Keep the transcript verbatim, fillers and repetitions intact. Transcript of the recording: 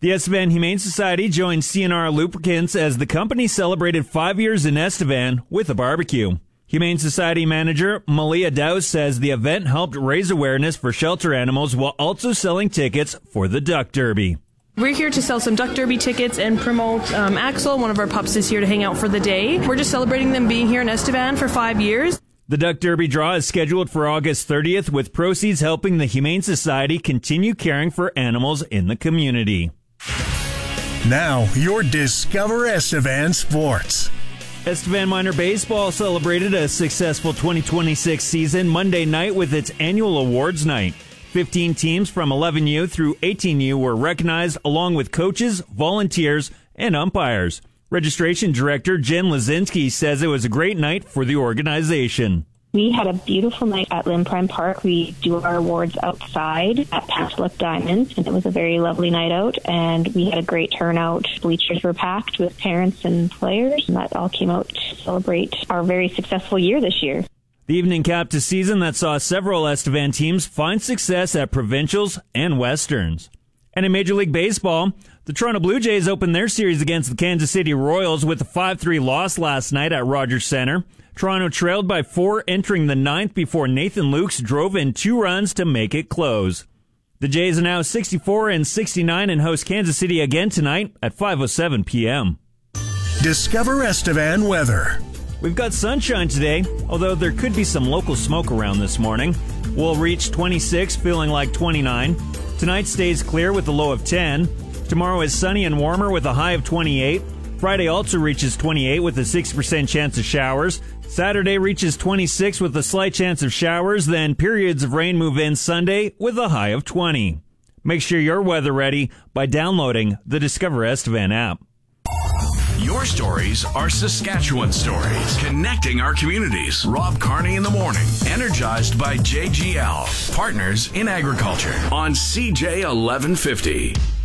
The Estevan Humane Society joined C and R Lubricants as the company celebrated five years in Estevan with a barbecue. Humane Society manager Malia Dowse says the event helped raise awareness for shelter animals while also selling tickets for the Duck Derby. We're here to sell some Duck Derby tickets and promote um, Axel. One of our pups is here to hang out for the day. We're just celebrating them being here in Estevan for five years. The Duck Derby draw is scheduled for August thirtieth, with proceeds helping the Humane Society continue caring for animals in the community. Now, your Discover Estevan Sports. Estevan Minor Baseball celebrated a successful twenty twenty-six season Monday night with its annual awards night. fifteen teams from eleven U through eighteen U were recognized, along with coaches, volunteers, and umpires. Registration Director Jen Lazinski says it was a great night for the organization. We had a beautiful night at Lynn Prime Park. We do our awards outside at Paslick Diamonds, and it was a very lovely night out, and we had a great turnout. Bleachers were packed with parents and players, and that all came out to celebrate our very successful year this year. The evening capped a season that saw several Estevan teams find success at provincials and westerns. And in Major League Baseball, the Toronto Blue Jays opened their series against the Kansas City Royals with a five three loss last night at Rogers Centre. Toronto trailed by four entering the ninth before Nathan Lukes drove in two runs to make it close. The Jays are now sixty-four and sixty-nine and host Kansas City again tonight at five oh seven p.m. Discover Estevan weather. We've got sunshine today, although there could be some local smoke around this morning. We'll reach twenty-six, feeling like twenty-nine. Tonight stays clear with a low of ten. Tomorrow is sunny and warmer with a high of twenty-eight. Friday also reaches twenty-eight with a sixty percent chance of showers. Saturday reaches twenty-six with a slight chance of showers. Then periods of rain move in Sunday with a high of twenty. Make sure you're weather ready by downloading the Discover Estevan app. Your stories are Saskatchewan stories, connecting our communities. Rob Carney in the morning, energized by J G L, partners in agriculture, on C J eleven fifty.